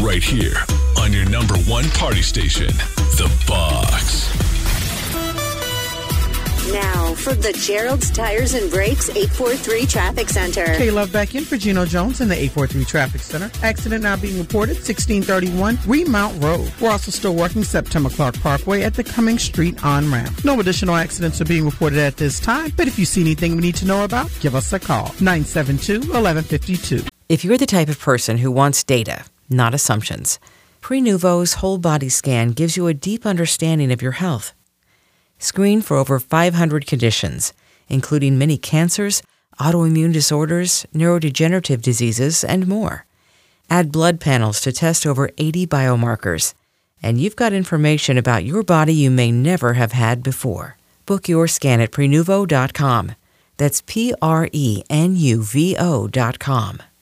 right here on your number one party station, The Box. Now, from the Gerald's Tires and Brakes 843 Traffic Center. K-Love back in for Gino Jones in the 843 Traffic Center. Accident now being reported, 1631 Remount Road. We're also still working September Clark Parkway at the Cummings Street on-ramp. No additional accidents are being reported at this time, but if you see anything we need to know about, give us a call. 972-1152. If you're the type of person who wants data, not assumptions, Prenuvo's whole body scan gives you a deep understanding of your health. Screen for over 500 conditions, including many cancers, autoimmune disorders, neurodegenerative diseases, and more. Add blood panels to test over 80 biomarkers, and you've got information about your body you may never have had before. Book your scan at Prenuvo.com. That's Prenuvo.com.